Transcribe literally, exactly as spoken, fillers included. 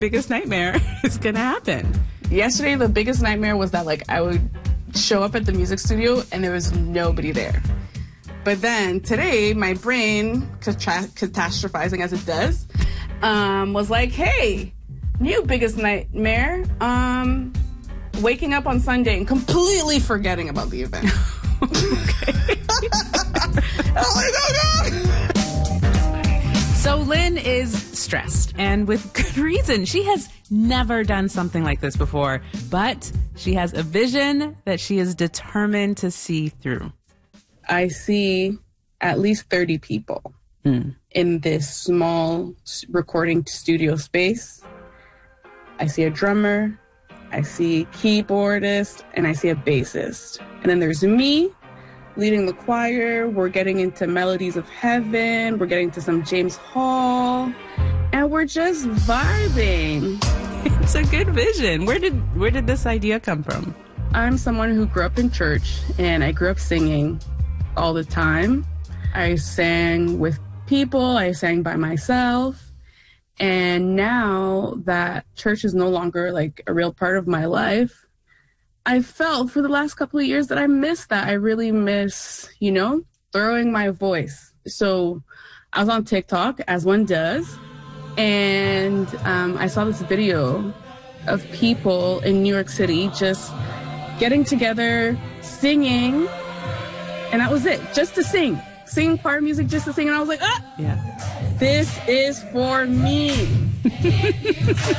biggest nightmare is going to happen. Yesterday, the biggest nightmare was that, like, I would show up at the music studio and there was nobody there. But then today, my brain, catastrophizing as it does, um, was like, hey, new biggest nightmare, um, waking up on Sunday and completely forgetting about the event. Okay. Oh my God. So Lynn is stressed, and with good reason. She has never done something like this before, but she has a vision that she is determined to see through. I see at least thirty people mm. in this small recording studio space. I see a drummer, I see a keyboardist, and I see a bassist. And then there's me leading the choir. We're getting into Melodies of Heaven. We're getting to some James Hall. And we're just vibing. It's a good vision. Where did where did this idea come from? I'm someone who grew up in church, and I grew up singing all the time. I sang with people. I sang by myself. And now that church is no longer like a real part of my life, I felt for the last couple of years that I miss that. I really miss, you know, throwing my voice. So I was on TikTok, as one does, and um, I saw this video of people in New York City just getting together, singing, and that was it, just to sing. Singing choir music just to sing, and I was like, ah, yeah, this is for me.